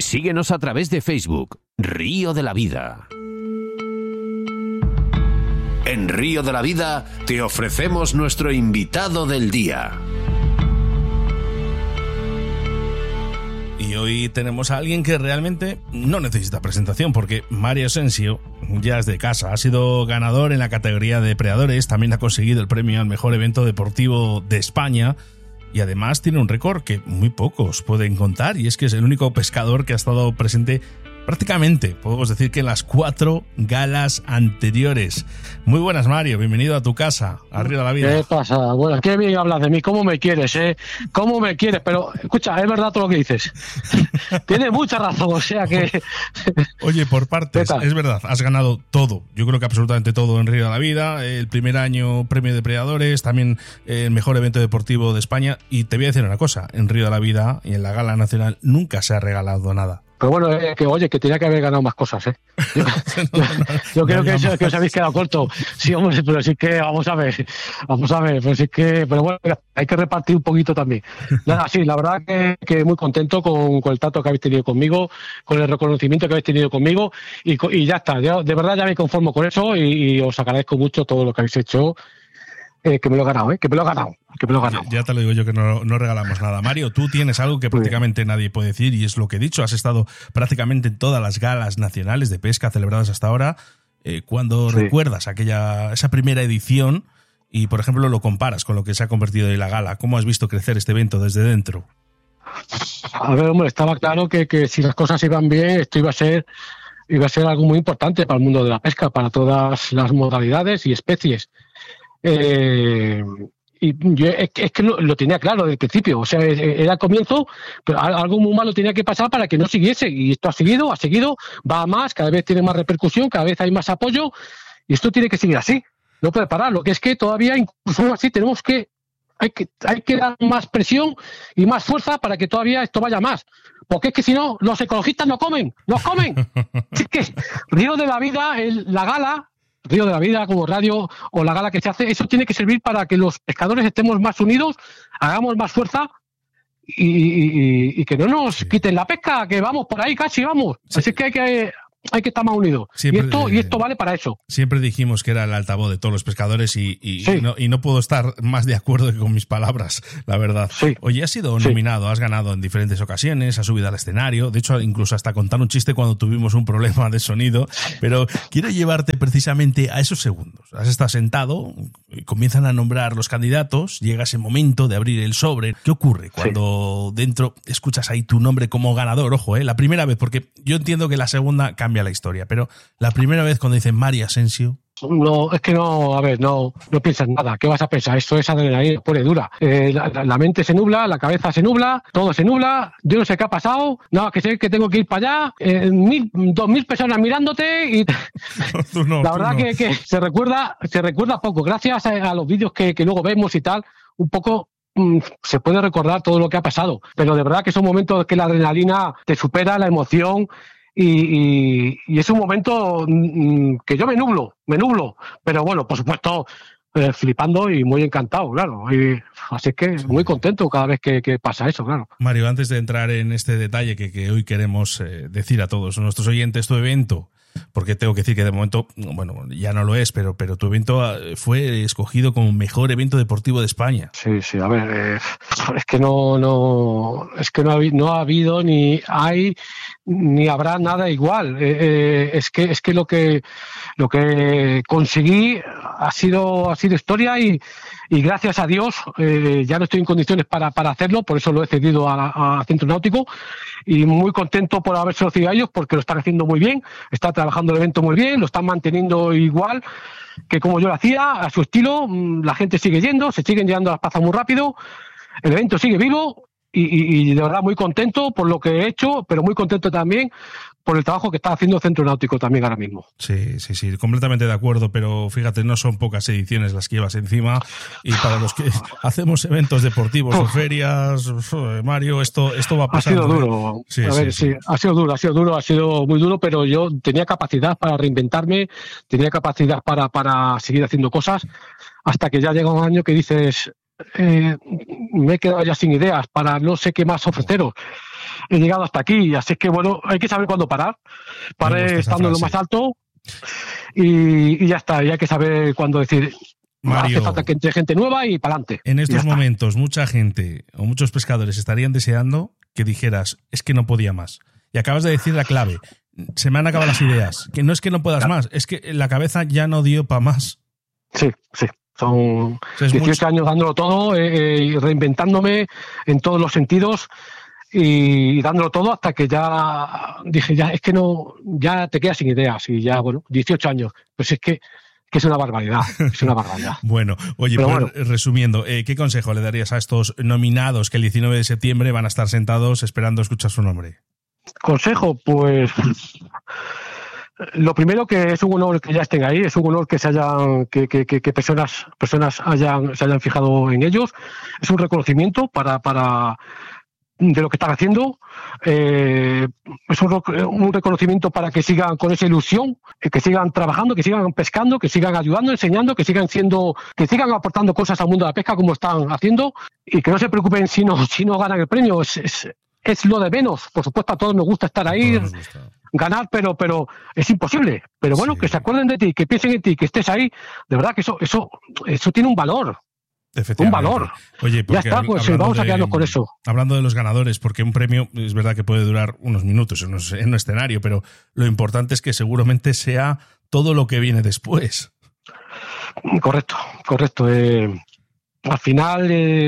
Síguenos a través de Facebook, Río de la Vida. En Río de la Vida te ofrecemos nuestro invitado del día. Y hoy tenemos a alguien que realmente no necesita presentación, porque Mario Asensio ya es de casa. Ha sido ganador en la categoría de Predadores, también ha conseguido el premio al mejor evento deportivo de España y además tiene un récord que muy pocos pueden contar, y es que es el único pescador que ha estado presente prácticamente, podemos decir que en las 4 galas anteriores. Muy buenas, Mario, bienvenido a tu casa, a Río de la Vida. ¿Qué pasa? Bueno, qué bien hablas de mí, cómo me quieres, cómo me quieres, pero escucha, es verdad todo lo que dices. Tienes mucha razón, o sea que... Oye, por partes, es verdad, has ganado todo, yo creo que absolutamente todo en Río de la Vida, el primer año premio de Predadores, también el mejor evento deportivo de España, y te voy a decir una cosa, en Río de la Vida y en la gala nacional nunca se ha regalado nada. Pero bueno, que tenía que haber ganado más cosas, Yo creo que os habéis quedado corto. Sí, hombre, pero sí que, vamos a ver, pero bueno, hay que repartir un poquito también. Nada, sí, la verdad que muy contento con el trato que habéis tenido conmigo, con el reconocimiento que habéis tenido conmigo, y ya está, de verdad ya me conformo con eso, y os agradezco mucho todo lo que habéis hecho. Que me lo he ganado, que me lo he ganado. Ya te lo digo yo, que no regalamos nada. Mario, tú tienes algo que prácticamente nadie puede decir, y es lo que he dicho. Has estado prácticamente en todas las galas nacionales de pesca celebradas hasta ahora. Cuando recuerdas esa primera edición y, por ejemplo, lo comparas con lo que se ha convertido en la gala, ¿cómo has visto crecer este evento desde dentro? A ver, hombre, estaba claro que si las cosas iban bien, esto iba a ser algo muy importante para el mundo de la pesca, para todas las modalidades y especies. Y yo es que lo tenía claro desde el principio, o sea, era el comienzo, pero algo muy malo tenía que pasar para que no siguiese, y esto ha seguido, va a más, cada vez tiene más repercusión, cada vez hay más apoyo, y esto tiene que seguir así, no puede parar. Lo que es que todavía, incluso así, hay que dar más presión y más fuerza para que todavía esto vaya más, porque es que si no, los ecologistas nos comen. Es que Río de la Vida, la gala Río de la Vida como radio, o la gala que se hace, eso tiene que servir para que los pescadores estemos más unidos, hagamos más fuerza y que no nos quiten la pesca, que vamos por ahí casi, vamos. Sí. Así que hay que estar más unidos. Y esto vale para eso. Siempre dijimos que era el altavoz de todos los pescadores y no puedo estar más de acuerdo que con mis palabras, la verdad. Sí. Oye, has sido nominado, has ganado en diferentes ocasiones, has subido al escenario, de hecho incluso hasta contar un chiste cuando tuvimos un problema de sonido, pero quiero llevarte precisamente a esos segundos. Has estado sentado, comienzan a nombrar los candidatos, llega ese momento de abrir el sobre. ¿Qué ocurre cuando dentro escuchas ahí tu nombre como ganador? Ojo, la primera vez, porque yo entiendo que la segunda cambia la historia, pero la primera vez cuando dicen Mario Asensio... No, es que no piensas nada. ¿Qué vas a pensar? Esto es adrenalina pura y dura. La mente se nubla, la cabeza se nubla, todo se nubla. Yo no sé qué ha pasado. No, que sé que tengo que ir para allá. 2.000 personas mirándote y la verdad que se recuerda poco. Gracias a los vídeos que luego vemos y tal, un poco se puede recordar todo lo que ha pasado. Pero de verdad que son momentos que la adrenalina te supera, la emoción. Y es un momento que yo me nublo, pero bueno, por supuesto, flipando y muy encantado, claro. Así que muy contento cada vez que pasa eso, claro. Mario, antes de entrar en este detalle que hoy queremos decir a todos nuestros oyentes, tu evento, porque tengo que decir que de momento, bueno, ya no lo es, pero tu evento fue escogido como mejor evento deportivo de España. Sí, a ver, es que no ha habido ni hay ni habrá nada igual. Es que lo que conseguí ha sido historia y gracias a Dios ya no estoy en condiciones para hacerlo, por eso lo he cedido a Centro Náutico, y muy contento por habérselo cedido a ellos, porque lo están haciendo muy bien, está trabajando el evento muy bien, lo están manteniendo igual que como yo lo hacía, a su estilo. La gente sigue yendo, se siguen llegando a las plazas muy rápido, el evento sigue vivo y de verdad muy contento por lo que he hecho, pero muy contento también por el trabajo que está haciendo Centro Náutico también ahora mismo. Sí, completamente de acuerdo, pero fíjate, no son pocas ediciones las que llevas encima, y para los que hacemos eventos deportivos o ferias, Mario, esto va a pasar. Ha sido duro, ha sido duro, ha sido muy duro, pero yo tenía capacidad para reinventarme, tenía capacidad para seguir haciendo cosas, hasta que ya llega un año que dices, me he quedado ya sin ideas para no sé qué más ofreceros. he llegado hasta aquí, así que bueno, hay que saber cuándo parar. Paré estando en lo más alto y ya está, y hay que saber cuándo decir, Mario, hace falta que entre gente nueva y para adelante. En estos momentos, mucha gente o muchos pescadores estarían deseando que dijeras, es que no podía más. Y acabas de decir la clave, se me han acabado las ideas, que no es que no puedas más, es que la cabeza ya no dio para más. Sí. Son 18 años dándolo todo, reinventándome en todos los sentidos y dándolo todo hasta que ya dije, ya es que no, ya te quedas sin ideas y ya, bueno, 18 años. Pues es que es una barbaridad, es una barbaridad. Bueno, oye, pues bueno, resumiendo, ¿qué consejo le darías a estos nominados que el 19 de septiembre van a estar sentados esperando escuchar su nombre? Consejo, pues lo primero, que es un honor que ya estén ahí, es un honor que se hayan, que personas se hayan fijado en ellos, es un reconocimiento para de lo que están haciendo, es un reconocimiento para que sigan con esa ilusión, que sigan trabajando, que sigan pescando, que sigan ayudando, enseñando, que sigan aportando cosas al mundo de la pesca como están haciendo, y que no se preocupen si no ganan el premio, es lo de menos. Por supuesto, a todos nos gusta estar ahí, ganar, pero es imposible. Pero bueno, sí, que se acuerden de ti, que piensen en ti, que estés ahí. De verdad que eso tiene un valor. Un valor. Oye, ya está, pues vamos a quedarnos con eso. Hablando de los ganadores, porque un premio es verdad que puede durar unos minutos en un escenario, pero lo importante es que seguramente sea todo lo que viene después. Correcto. Al final,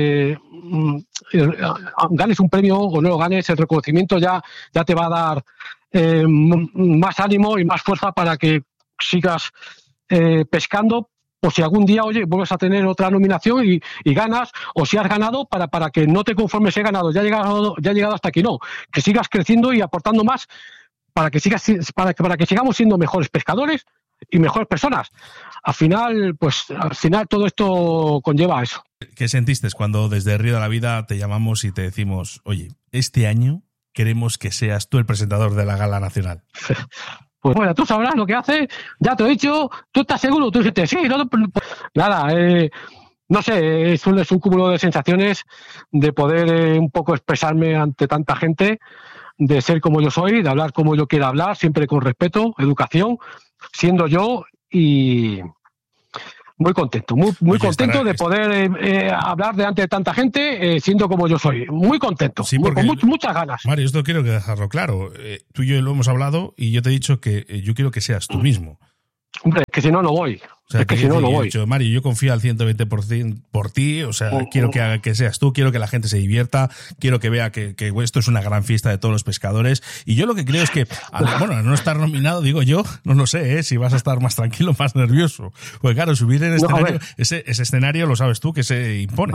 ganes un premio o no lo ganes, el reconocimiento ya te va a dar más ánimo y más fuerza para que sigas pescando, o si algún día, oye, vuelves a tener otra nominación y ganas, o si has ganado, para que no te conformes, he ganado, ya he llegado hasta aquí, no, que sigas creciendo y aportando más para que sigamos siendo mejores pescadores y mejores personas. Al final todo esto conlleva a eso. ¿Qué sentiste cuando desde Río de la Vida te llamamos y te decimos, oye, este año queremos que seas tú el presentador de la Gala Nacional? Pues bueno, tú sabrás lo que haces, ya te lo he dicho, tú estás seguro, tú dijiste, sí, nada, no sé, es un cúmulo de sensaciones de poder un poco expresarme ante tanta gente, de ser como yo soy, de hablar como yo quiera hablar, siempre con respeto, educación, siendo yo, y muy contento, muy contento de poder hablar delante de tanta gente, siendo como yo soy. Muy contento, sí, con muchas ganas. Mario, esto quiero dejarlo claro. Tú y yo lo hemos hablado y yo te he dicho que yo quiero que seas tú mismo. Hombre, es que si no, no voy. O sea, Mario, yo confío al 120% por ti, o sea, quiero que seas tú, quiero que la gente se divierta, quiero que vea que esto es una gran fiesta de todos los pescadores, y yo lo que creo es que, al no estar nominado, digo yo, no lo sé, si vas a estar más tranquilo, más nervioso, porque claro, subir en escenario, ese escenario lo sabes tú, que se impone.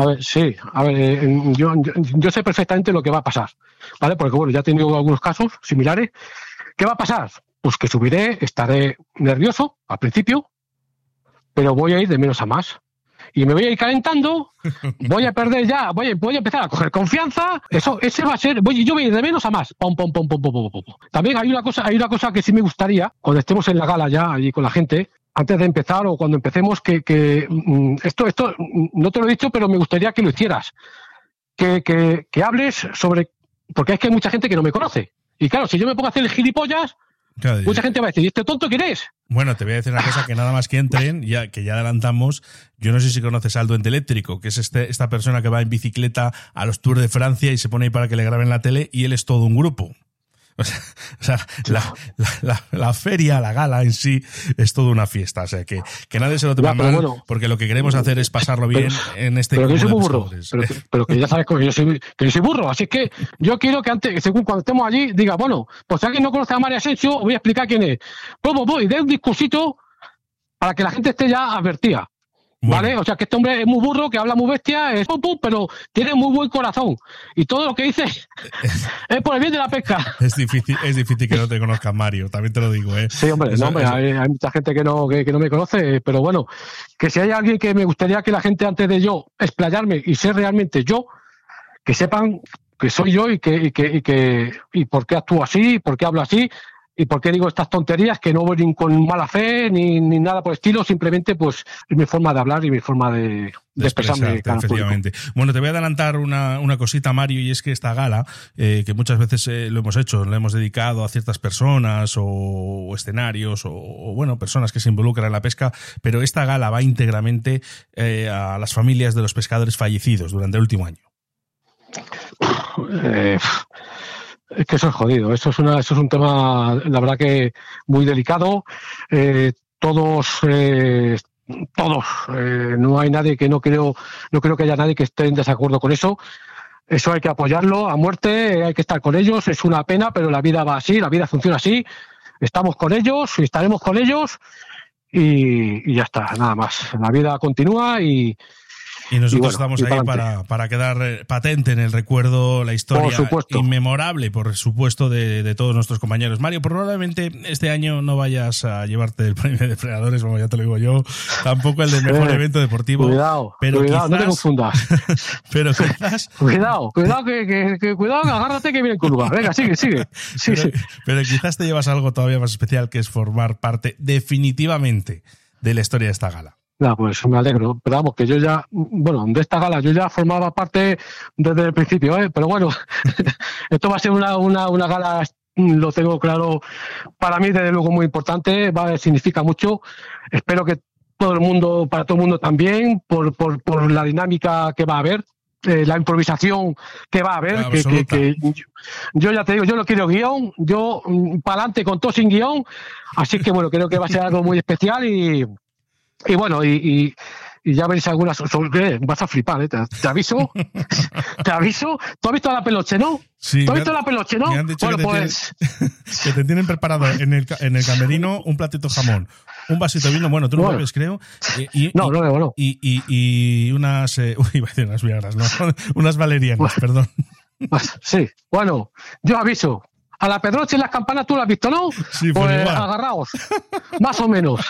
Yo sé perfectamente lo que va a pasar, ¿vale? Porque bueno, ya he tenido algunos casos similares. ¿Qué va a pasar? Pues que subiré, estaré nervioso al principio, pero voy a ir de menos a más. Y me voy a ir calentando, voy a perder ya, voy a empezar a coger confianza. Ese va a ser, yo voy a ir de menos a más. Pum. También hay una cosa que sí me gustaría, cuando estemos en la gala ya, allí con la gente, antes de empezar o cuando empecemos, que esto no te lo he dicho, pero me gustaría que lo hicieras. Que hables sobre, porque es que hay mucha gente que no me conoce. Y claro, si yo me pongo a hacer el gilipollas, claro, mucha gente va a decir, ¿y este tonto quién es? Bueno, te voy a decir una cosa, que nada más que entren, que ya adelantamos, yo no sé si conoces a Aldo Enteléctrico, que es esta persona que va en bicicleta a los Tours de Francia y se pone ahí para que le graben la tele, y él es todo un grupo. O sea, la feria, la gala en sí es toda una fiesta. O sea, que nadie se lo tome mal, bueno, porque lo que queremos hacer es pasarlo bien en este grupo de pescadores. Pero que ya sabes que yo soy burro. Así que yo quiero que antes, según cuando estemos allí, diga, bueno, pues si alguien no conoce a Mario Asensio, os voy a explicar quién es. Y dé un discursito para que la gente esté ya advertida. Bueno. ¿Vale? O sea, que este hombre es muy burro, que habla muy bestia, pero tiene muy buen corazón. Y todo lo que dice es por el bien de la pesca. Es difícil que no te conozcan, Mario, también te lo digo, ¿eh? Sí, hombre, hay mucha gente que no me conoce, pero bueno, que si hay alguien que me gustaría que la gente, antes de yo explayarme y ser realmente yo, que sepan que soy yo y por qué actúo así, por qué hablo así, ¿Y por qué digo estas tonterías? Que no voy ni con mala fe ni nada por el estilo, simplemente pues es mi forma de hablar y mi forma de expresarme. Efectivamente. Bueno, te voy a adelantar una cosita, Mario, y es que esta gala, que muchas veces lo hemos hecho, lo hemos dedicado a ciertas personas o escenarios o bueno, personas que se involucran en la pesca, pero esta gala va íntegramente a las familias de los pescadores fallecidos durante el último año. Es que eso es jodido, eso es un tema, la verdad que muy delicado. Todos, no hay nadie que no creo que haya nadie que esté en desacuerdo con eso. Eso hay que apoyarlo a muerte, hay que estar con ellos. Es una pena, pero la vida va así, la vida funciona así. Estamos con ellos, estaremos con ellos y ya está, nada más. La vida continúa y nosotros estamos ahí para quedar patente en el recuerdo la historia inmemorable, por supuesto, de todos nuestros compañeros. Mario, probablemente este año no vayas a llevarte el premio de Depredadores, como ya te lo digo yo, tampoco el de mejor evento deportivo. Cuidado, quizás, no te confundas. Pero quizás... Cuidado, agárrate que viene en curva. Venga, sigue. Pero quizás te llevas algo todavía más especial, que es formar parte definitivamente de la historia de esta gala. No, pues me alegro, pero vamos, que yo ya, bueno, de esta gala yo ya formaba parte desde el principio, pero bueno, esto va a ser una gala, lo tengo claro, para mí desde luego muy importante, significa mucho, espero que para todo el mundo también, por la dinámica que va a haber, la improvisación que va a haber, que yo ya te digo, yo no quiero guión, yo para adelante con todo sin guión, así que bueno, creo que va a ser algo muy especial y bueno, y ya veréis algunas... Vas a flipar, te aviso. Te aviso. ¿Tú has visto la peluche, no? Sí. ¿Tú has visto la peluche, no? Me han dicho que te tienen preparado en el camerino un platito jamón, un vasito de vino, bueno, tú no bebes, creo. No bebo, no. Y unas... iba a decir unas viagras, no. Unas valerianas, perdón. Sí, bueno, yo aviso. A la Pedroche en las campanas tú la has visto, ¿no? Sí, pues agarraos, más o menos.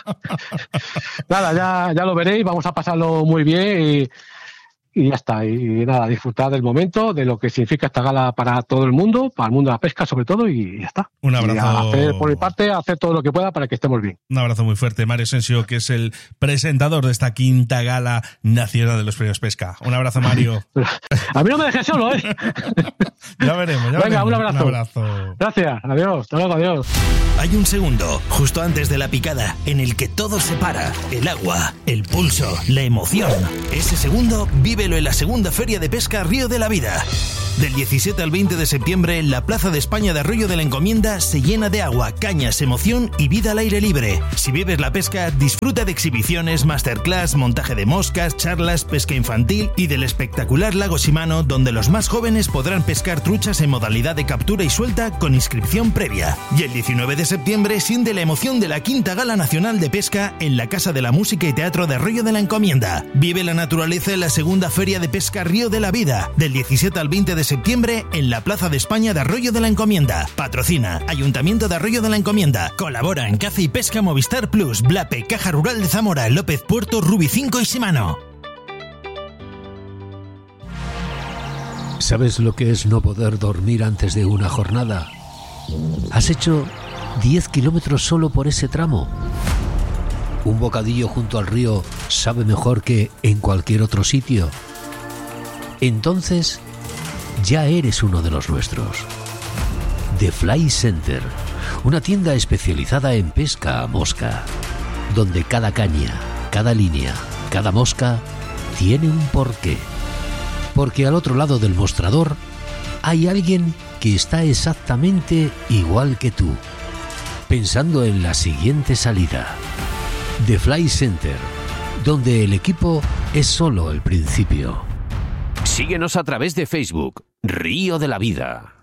Nada, ya lo veréis, vamos a pasarlo muy bien y ya está. Y nada, disfrutar del momento, de lo que significa esta gala para todo el mundo, para el mundo de la pesca sobre todo, y ya está. Un abrazo. Y por mi parte, hacer todo lo que pueda para que estemos bien. Un abrazo muy fuerte, Mario Asensio, que es el presentador de esta quinta gala nacional de los premios Pesca. Un abrazo, Mario. A mí no me dejes solo, ¿eh? Ya veremos. Venga, un abrazo. Un abrazo. Gracias, adiós, hasta luego, adiós. Hay un segundo, justo antes de la picada, en el que todo se para. El agua, el pulso, la emoción. Ese segundo, vívelo en la segunda Feria de Pesca Río de la Vida. Del 17 al 20 de septiembre, la Plaza de España de Arroyo de la Encomienda se llena de agua, cañas, emoción y vida al aire libre. Si vives la pesca, disfruta de exhibiciones, masterclass, montaje de moscas, charlas, pesca infantil y del espectacular lago Shimano, donde los más jóvenes podrán pescar truchas en modalidad de captura y suelta con inscripción previa. Y el 19 de septiembre siente la emoción de la quinta Gala Nacional de Pesca en la Casa de la Música y Teatro de Arroyo de la Encomienda. Vive la naturaleza en la segunda Feria de Pesca Río de la Vida, del 17 al 20 de septiembre en la Plaza de España de Arroyo de la Encomienda. Patrocina Ayuntamiento de Arroyo de la Encomienda. Colabora en Caza y Pesca Movistar Plus, Blape, Caja Rural de Zamora, López Puerto, Rubi 5 y Shimano. ¿Sabes lo que es no poder dormir antes de una jornada? ¿Has hecho 10 kilómetros solo por ese tramo? ¿Un bocadillo junto al río sabe mejor que en cualquier otro sitio? Entonces, ya eres uno de los nuestros. The Fly Center, una tienda especializada en pesca a mosca, donde cada caña, cada línea, cada mosca tiene un porqué. Porque al otro lado del mostrador hay alguien que está exactamente igual que tú, pensando en la siguiente salida. The Fly Center, donde el equipo es solo el principio. Síguenos a través de Facebook, Río de la Vida.